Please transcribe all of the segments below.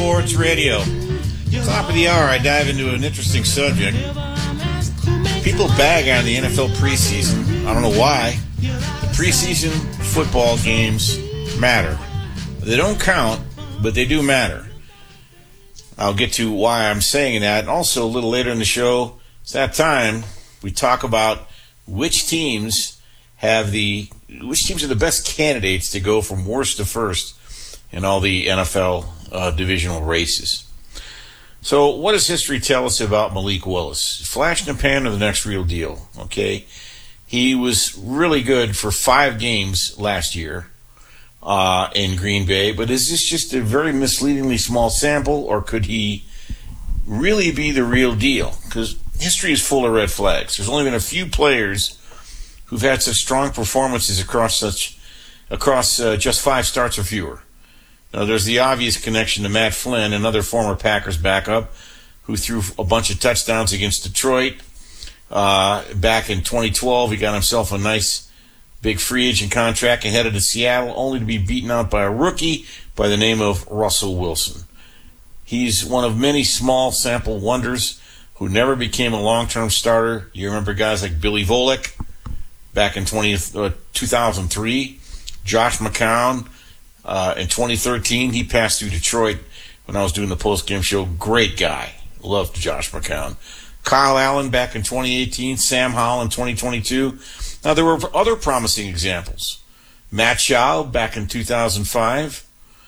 Sports Radio. Top of the hour, I dive into an interesting subject. People bag on the NFL preseason. I don't know why. The preseason football games matter. They don't count, but they do matter. I'll get to why I'm saying that. And also, a little later in the show, it's that time we talk about which teams are the best candidates to go from worst to first in all the NFL divisional races. So what does history tell us about Malik Willis? Flash in the pan or the next real deal, okay? He was really good for 5 games last year in Green Bay, but is this just a very misleadingly small sample, or could he really be the real deal? Because history is full of red flags. There's only been a few players who've had such strong performances across just 5 starts or fewer. Now, there's the obvious connection to Matt Flynn, another former Packers backup, who threw a bunch of touchdowns against Detroit. Back in 2012, he got himself a nice big free agent contract and headed to Seattle, only to be beaten out by a rookie by the name of Russell Wilson. He's one of many small sample wonders who never became a long-term starter. You remember guys like Billy Volek back in 2003, Josh McCown. In 2013, he passed through Detroit when I was doing the post-game show. Great guy. Loved Josh McCown. Kyle Allen back in 2018, Sam Howell in 2022. Now, there were other promising examples. Matt Schaub back in 2005.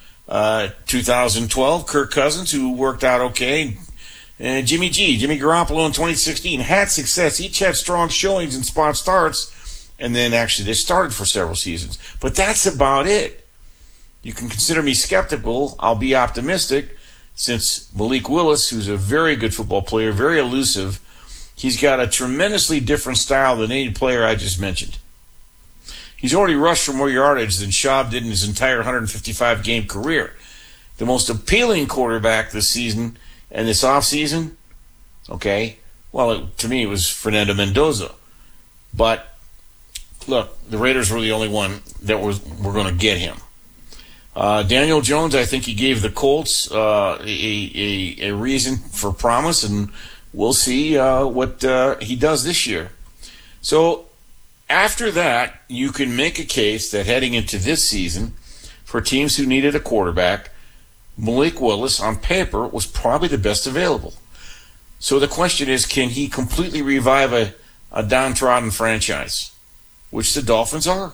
2012, Kirk Cousins, who worked out okay. And Jimmy Garoppolo in 2016 had success. Each had strong showings and spot starts. And then actually they started for several seasons. But that's about it. You can consider me skeptical. I'll be optimistic, since Malik Willis, who's a very good football player, very elusive, he's got a tremendously different style than any player I just mentioned. He's already rushed for more yardage than Schaub did in his entire 155-game career. The most appealing quarterback this season and this offseason, to me it was Fernando Mendoza. But, look, the Raiders were the only one that were going to get him. Daniel Jones, I think he gave the Colts a reason for promise, and we'll see what he does this year. So after that, you can make a case that heading into this season, for teams who needed a quarterback, Malik Willis, on paper, was probably the best available. So the question is, can he completely revive a downtrodden franchise, which the Dolphins are?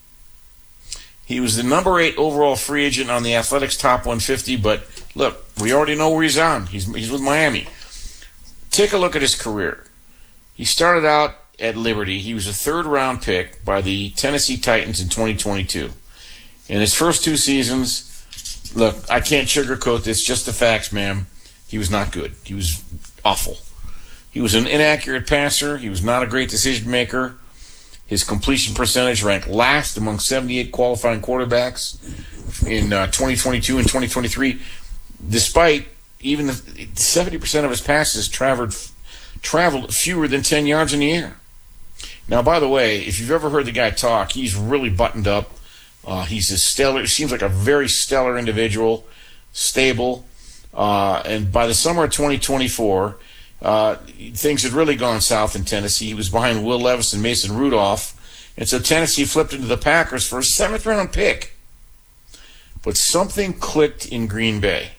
He was the number 8 overall free agent on the Athletics Top 150, but look, we already know where he's on. He's with Miami. Take a look at his career. He started out at Liberty. He was a 3rd-round pick by the Tennessee Titans in 2022. In his first 2 seasons, look, I can't sugarcoat this, just the facts, ma'am. He was not good. He was awful. He was an inaccurate passer. He was not a great decision maker. His completion percentage ranked last among 78 qualifying quarterbacks in 2022 and 2023, despite even 70% of his passes traveled fewer than 10 yards in the air. Now, by the way, if you've ever heard the guy talk, he's really buttoned up. He's seems like a very stellar individual, stable. And by the summer of 2024, things had really gone south in Tennessee. He was behind Will Levis and Mason Rudolph, and so Tennessee flipped into the Packers for a 7th-round pick. But something clicked in Green Bay.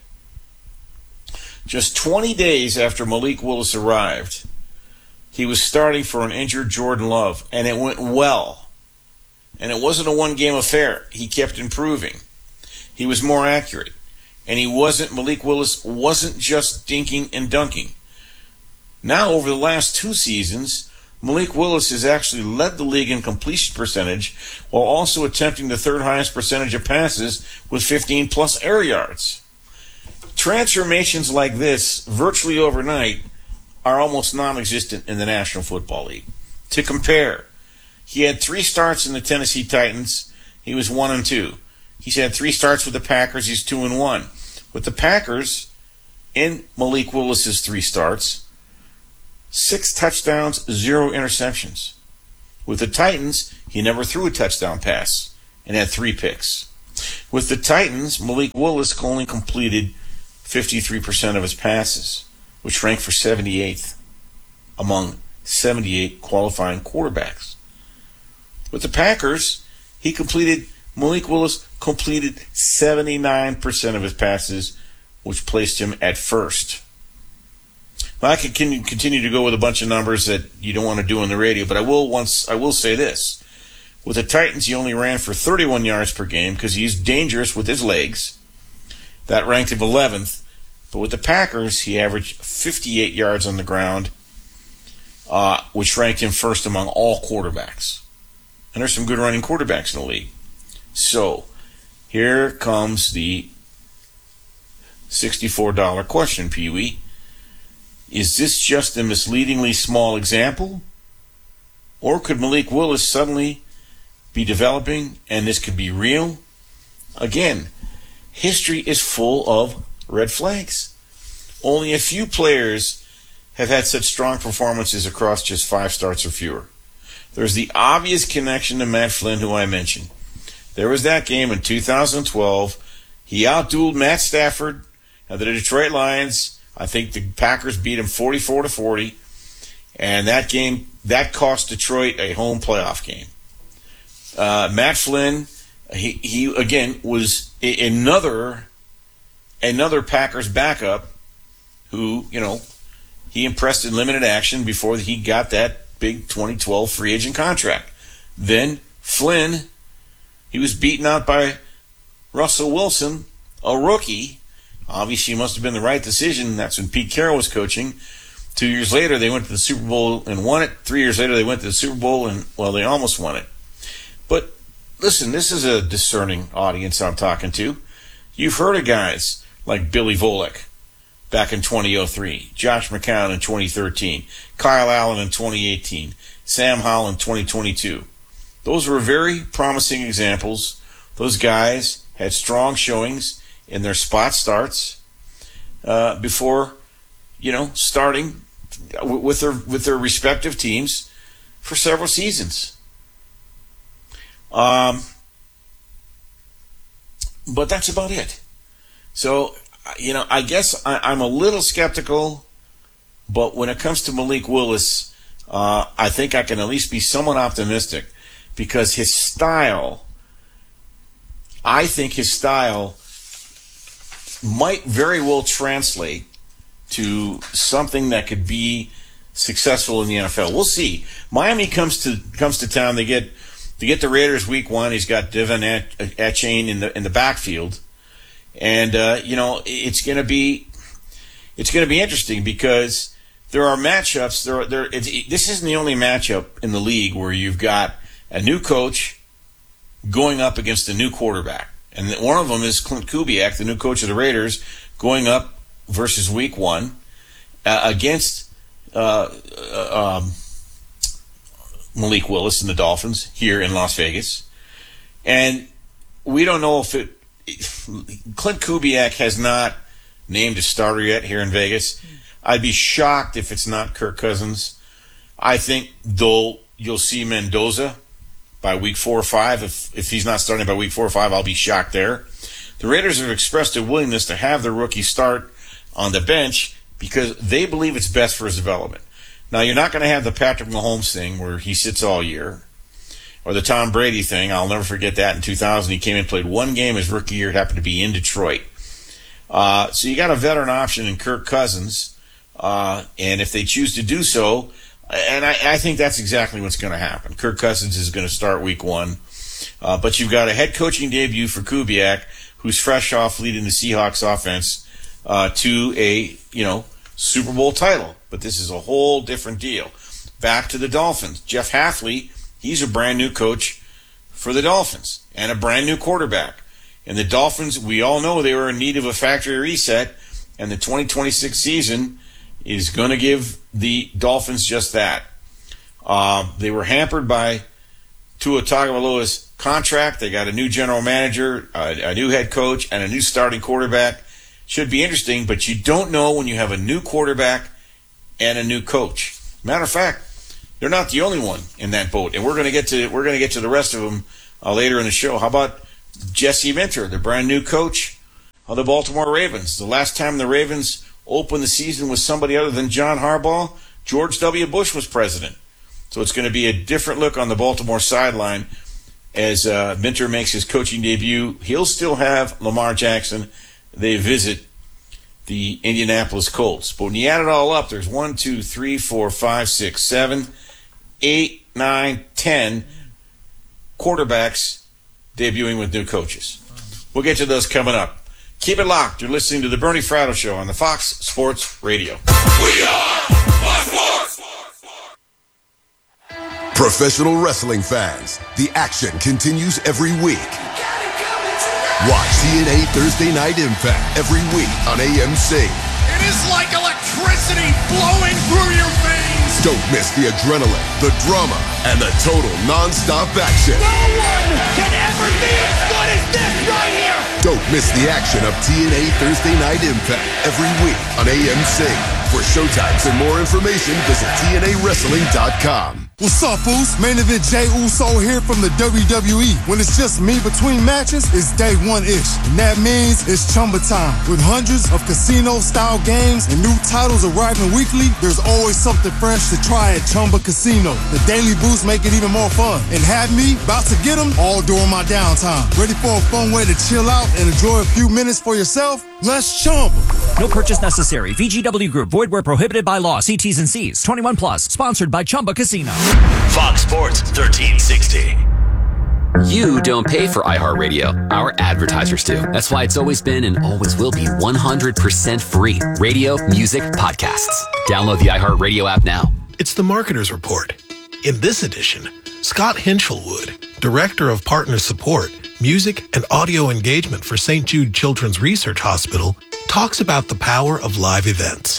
Just 20 days after Malik Willis arrived, he was starting for an injured Jordan Love, and it went well. And it wasn't a one-game affair. He kept improving. He was more accurate. And Malik Willis wasn't just dinking and dunking. Now, over the last 2 seasons, Malik Willis has actually led the league in completion percentage while also attempting the 3rd highest percentage of passes with 15-plus air yards. Transformations like this, virtually overnight, are almost non-existent in the National Football League. To compare, he had 3 starts in the Tennessee Titans. He was 1-2. He's had 3 starts with the Packers. He's 2-1. With the Packers, in Malik Willis's 3 starts, 6 touchdowns, 0 interceptions. With the Titans, he never threw a touchdown pass and had 3 picks. With the Titans, Malik Willis only completed 53% of his passes, which ranked for 78th among 78 qualifying quarterbacks. With the Packers, Malik Willis completed 79% of his passes, which placed him at first. Now, I could continue to go with a bunch of numbers that you don't want to do on the radio, but I will say this. With the Titans, he only ran for 31 yards per game because he's dangerous with his legs. That ranked him 11th. But with the Packers, he averaged 58 yards on the ground, which ranked him first among all quarterbacks. And there's some good running quarterbacks in the league. So, here comes the $64 question, Pee-wee. Is this just a misleadingly small example? Or could Malik Willis suddenly be developing and this could be real? Again, history is full of red flags. Only a few players have had such strong performances across just 5 starts or fewer. There's the obvious connection to Matt Flynn, who I mentioned. There was that game in 2012. He outdueled Matt Stafford and the Detroit Lions. I think the Packers beat him 44-40. And that game, that cost Detroit a home playoff game. Matt Flynn, he again was another Packers backup who, he impressed in limited action before he got that big 2012 free agent contract. Then Flynn, he was beaten out by Russell Wilson, a rookie. Obviously, it must have been the right decision. That's when Pete Carroll was coaching. 2 years later, they went to the Super Bowl and won it. 3 years later, they went to the Super Bowl and, they almost won it. But listen, this is a discerning audience I'm talking to. You've heard of guys like Billy Volek back in 2003, Josh McCown in 2013, Kyle Allen in 2018, Sam Howell in 2022. Those were very promising examples. Those guys had strong showings in their spot starts before, starting with their respective teams for several seasons. But that's about it. So, I guess I'm a little skeptical, but when it comes to Malik Willis, I think I can at least be somewhat optimistic because I think his style might very well translate to something that could be successful in the NFL. We'll see. Miami comes to town. They get the Raiders week 1. He's got Devin Achane in the backfield, and it's going to be interesting because there are matchups. This isn't the only matchup in the league where you've got a new coach going up against a new quarterback. And one of them is Clint Kubiak, the new coach of the Raiders, going up versus week 1 against Malik Willis and the Dolphins here in Las Vegas. And we don't know if Clint Kubiak has not named a starter yet here in Vegas. I'd be shocked if it's not Kirk Cousins. I think, though, you'll see Mendoza by week 4 or 5. If he's not starting by week 4 or 5, I'll be shocked there. The Raiders have expressed a willingness to have their rookie start on the bench because they believe it's best for his development. Now, you're not going to have the Patrick Mahomes thing where he sits all year, or the Tom Brady thing. I'll never forget that. In 2000, he came in and played one game his rookie year. It happened to be in Detroit. So you got a veteran option in Kirk Cousins, and if they choose to do so, and I think that's exactly what's going to happen. Kirk Cousins is going to start week 1. But you've got a head coaching debut for Kubiak, who's fresh off leading the Seahawks offense to a, Super Bowl title. But this is a whole different deal. Back to the Dolphins. Jeff Hafley, he's a brand new coach for the Dolphins and a brand new quarterback. And the Dolphins, we all know they were in need of a factory reset, and the 2026 season is going to give the Dolphins just that. They were hampered by Tua Tagovailoa's contract. They got a new general manager, a new head coach, and a new starting quarterback. Should be interesting, but you don't know when you have a new quarterback and a new coach. Matter of fact, they're not the only one in that boat, and we're going to get to the rest of them later in the show. How about Jesse Minter, the brand new coach of the Baltimore Ravens. The last time the Ravens opened the season with somebody other than John Harbaugh, George W. Bush was president. So it's going to be a different look on the Baltimore sideline as Minter makes his coaching debut. He'll still have Lamar Jackson. They visit the Indianapolis Colts. But when you add it all up, there's 1, 2, 3, 4, 5, 6, 7, 8, 9, 10 quarterbacks debuting with new coaches. We'll get to those coming up. Keep it locked. You're listening to the Bernie Fratto Show on the Fox Sports Radio. We are Fox Sports! Professional wrestling fans, the action continues every week. Watch TNA Thursday Night Impact every week on AMC. It is like electricity flowing through your veins. Don't miss the adrenaline, the drama, and the total non-stop action. No one can ever be as good as this right here. Don't miss the action of TNA Thursday Night Impact every week on AMC. For showtimes and more information, visit TNAWrestling.com. What's up, Foos? Main event Jey Uso here from the WWE. When it's just me between matches, it's day one-ish. And that means it's Chumba time. With hundreds of casino-style games and new titles arriving weekly, there's always something fresh to try at Chumba Casino. The daily boosts make it even more fun. And have me about to get them all during my downtime. Ready for a fun way to chill out and enjoy a few minutes for yourself? Let's Chumba. No purchase necessary. VGW Group. Void where prohibited by law. See T's and C's. 21 plus. Sponsored by Chumba Casino. Fox Sports 1360. You don't pay for iHeartRadio. Our advertisers do. That's why it's always been and always will be 100% free. Radio, music, podcasts. Download the iHeartRadio app now. It's the Marketer's Report. In this edition, Scott Hinchelwood, Director of Partner Support, Music and Audio Engagement for St. Jude Children's Research Hospital, talks about the power of live events.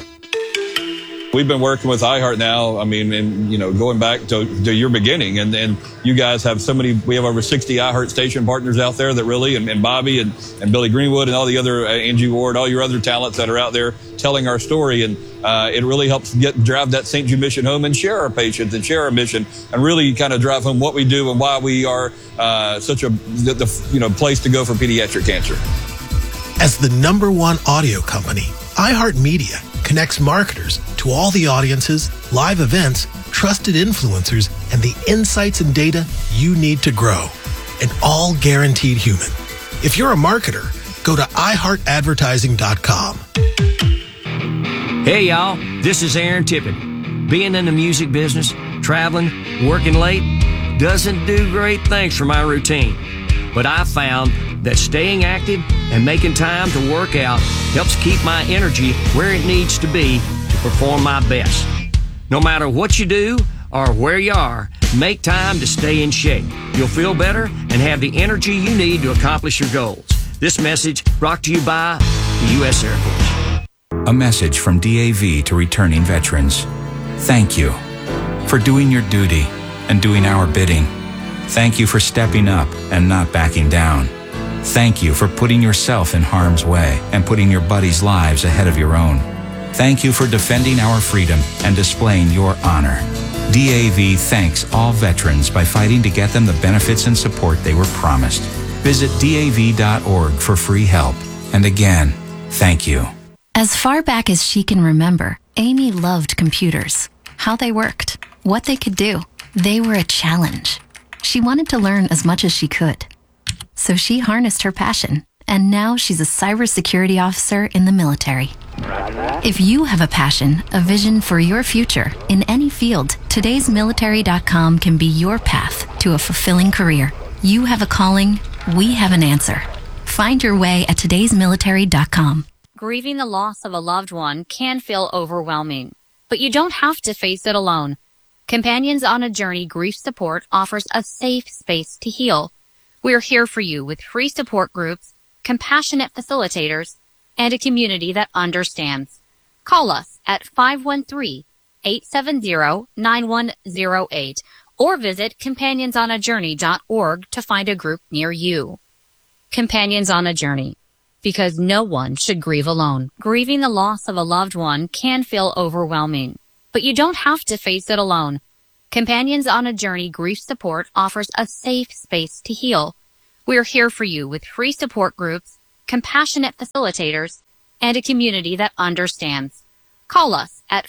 We've been working with iHeart now, going back to your beginning, and you guys have we have over 60 iHeart station partners out there that really, and Bobby and Billy Greenwood and all the other, Angie Ward, all your other talents that are out there telling our story, and it really helps drive that St. Jude mission home and share our patients and share our mission and really kind of drive home what we do and why we are such a place to go for pediatric cancer. As the #1 audio company, iHeartMedia connects marketers to all the audiences, live events, trusted influencers, and the insights and data you need to grow. And all guaranteed human. If you're a marketer, go to iHeartAdvertising.com. Hey, y'all. This is Aaron Tippett. Being in the music business, traveling, working late, doesn't do great things for my routine. But I found that staying active and making time to work out helps keep my energy where it needs to be to perform my best. No matter what you do or where you are, make time to stay in shape. You'll feel better and have the energy you need to accomplish your goals. This message brought to you by the U.S. Air Force. A message from DAV to returning veterans. Thank you for doing your duty and doing our bidding. Thank you for stepping up and not backing down. Thank you for putting yourself in harm's way and putting your buddies' lives ahead of your own. Thank you for defending our freedom and displaying your honor. DAV thanks all veterans by fighting to get them the benefits and support they were promised. Visit DAV.org for free help. And again, thank you. As far back as she can remember, Amy loved computers. How they worked, what they could do. They were a challenge. She wanted to learn as much as she could. So she harnessed her passion, and now she's a cybersecurity officer in the military. If you have a passion, a vision for your future in any field, todaysmilitary.com can be your path to a fulfilling career. You have a calling, we have an answer. Find your way at todaysmilitary.com. Grieving the loss of a loved one can feel overwhelming, but you don't have to face it alone. Companions on a Journey Grief Support offers a safe space to heal. We're here for you with free support groups, compassionate facilitators, and a community that understands. Call us at 513-870-9108 or visit companionsonAjourney.org to find a group near you. Companions on a Journey, because no one should grieve alone. Grieving the loss of a loved one can feel overwhelming, but you don't have to face it alone. Companions on a Journey Grief Support offers a safe space to heal. We're here for you with free support groups, compassionate facilitators, and a community that understands. Call us at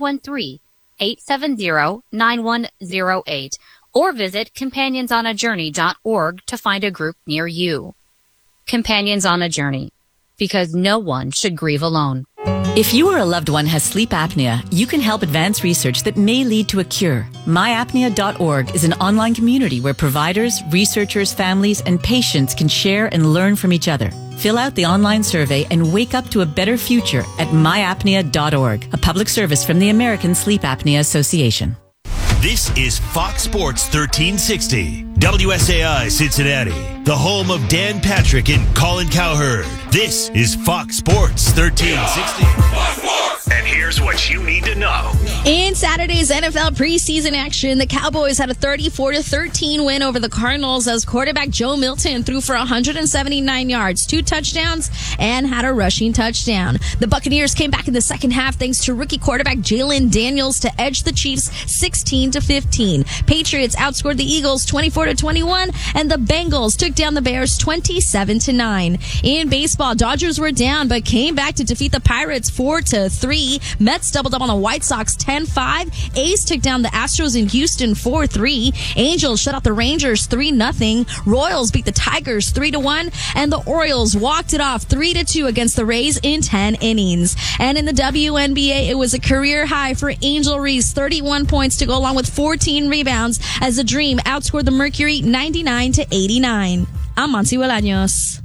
513-870-9108 or visit companionsonajourney.org to find a group near you. Companions on a Journey, because no one should grieve alone. If you or a loved one has sleep apnea, you can help advance research that may lead to a cure. myapnea.org is an online community where providers, researchers, families, and patients can share and learn from each other. Fill out the online survey and wake up to a better future at myapnea.org, a public service from the American Sleep Apnea Association. This is Fox Sports 1360, WSAI Cincinnati, the home of Dan Patrick and Colin Cowherd. This is Fox Sports 1360. And here's what you need to know. In Saturday's NFL preseason action, the Cowboys had a 34-13 win over the Cardinals as quarterback Joe Milton threw for 179 yards, 2 touchdowns, and had a rushing touchdown. The Buccaneers came back in the second half thanks to rookie quarterback Jalen Daniels to edge the Chiefs 16-15. Patriots outscored the Eagles 24-21, and the Bengals took down the Bears 27-9. In baseball, Dodgers were down but came back to defeat the Pirates 4-3. Mets doubled up on the White Sox 10-5. A's took down the Astros in Houston 4-3. Angels shut out the Rangers 3-0. Royals beat the Tigers 3-1, and the Orioles walked it off 3-2 against the Rays in 10 innings. And in the WNBA, it was a career high for Angel Reese, 31 points to go along with 14 rebounds as the Dream outscored the Mercury 99-89. I'm Monty Bolaños.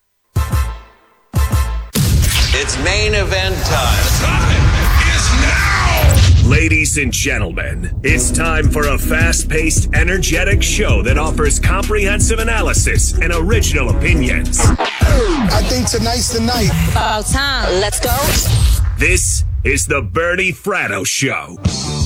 It's main event time. Ladies and gentlemen, it's time for a fast-paced, energetic show that offers comprehensive analysis and original opinions. I think tonight's the night. About time. Let's go. This is the Bernie Fratto Show.